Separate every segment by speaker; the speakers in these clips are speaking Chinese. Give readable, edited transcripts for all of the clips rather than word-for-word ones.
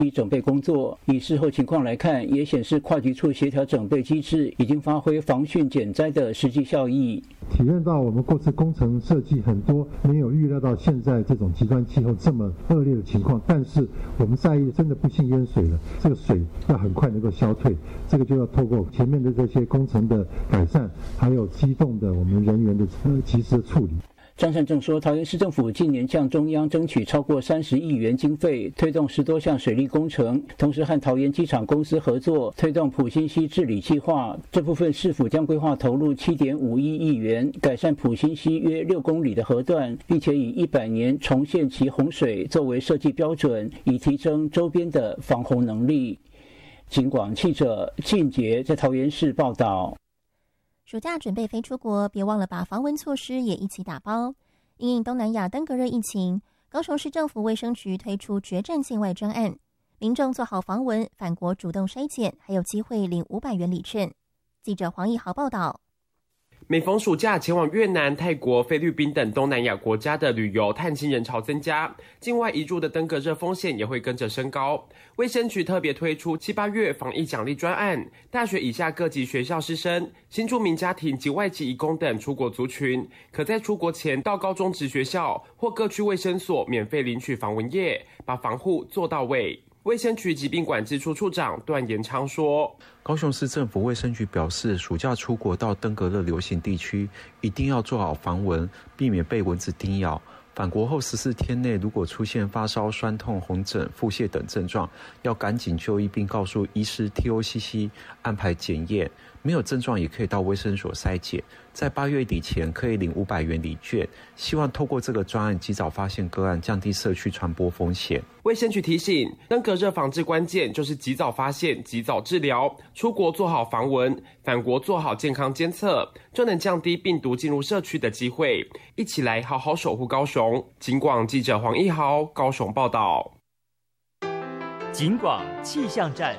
Speaker 1: 整备工作。以事后情况来看，也显示跨局处协调整备机制已经发挥防汛减灾的实际效益。
Speaker 2: 体验到我们过次工程设计很多没有预料到现在这种极端气候这么恶劣的情况，但是我们在意真的不幸淹水了，这个水要很快能够消退，这个就要透过前面的这些工程的改善，还有机动的我们人员的及时的处理。
Speaker 1: 张善政说，桃园市政府近年向中央争取超过30亿元经费，推动10多项水利工程，同时和桃园机场公司合作推动埔心溪治理计划。这部分市府将规划投入7.51亿元，改善埔心溪约6公里的河段，并且以100年重现其洪水作为设计标准，以提升周边的防洪能力。警广记者靳杰在桃园市报道。
Speaker 3: 暑假准备飞出国，别忘了把防蚊措施也一起打包。因应东南亚登革热疫情，高雄市政府卫生局推出决战境外专案，民众做好防蚊，返国主动筛检，还有机会领500元礼券。记者黄义豪报道。
Speaker 4: 每逢暑假，前往越南、泰国、菲律宾等东南亚国家的旅游探亲人潮增加，境外移入的登革热风险也会跟着升高。卫生局特别推出7、8月防疫奖励专案，大学以下各级学校师生、新住民家庭及外籍移工等出国族群，可在出国前到高中职学校或各区卫生所免费领取防蚊液，把防护做到位。卫生局疾病管制处处长段延昌说，
Speaker 5: 高雄市政府卫生局表示，暑假出国到登革热流行地区，一定要做好防蚊，避免被蚊子叮咬。返国后14天内，如果出现发烧、酸痛、红疹、腹泻等症状，要赶紧就医，并告诉医师 TOCC 安排检验。没有症状也可以到卫生所筛检，在8月底前可以领500元礼券。希望透过这个专案及早发现个案，降低社区传播风险。
Speaker 4: 卫生局提醒，登革热防治关键就是及早发现、及早治疗。出国做好防蚊，返国做好健康监测，就能降低病毒进入社区的机会。一起来好好守护高雄。警广记者黄义豪高雄报道。
Speaker 6: 警广气象站。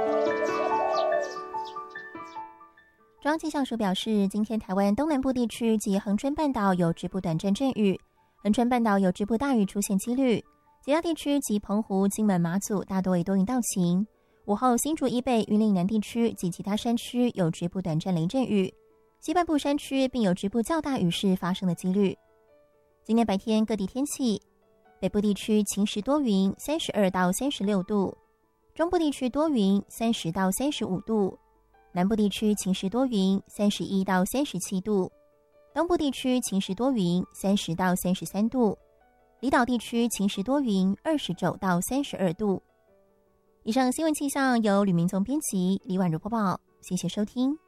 Speaker 3: 中央气象署表示，今天台湾东南部地区及恒春半岛有局部短暂阵雨，恒春半岛有局部大雨出现几率，其他地区及澎湖、金门、马祖大多以多云到晴。午后新竹以北、云林南地区及其他山区有局部短暂雷阵雨，西半部山区并有局部较大雨势发生的几率。今天白天各地天气，北部地区晴时多云，32到36度；中部地区多云，30到35度；南部地区晴时多云，31到37度；东部地区晴时多云，30到33度；离岛地区晴时多云，29到32度。以上新闻气象由吕明宗编辑，李婉如播报，谢谢收听。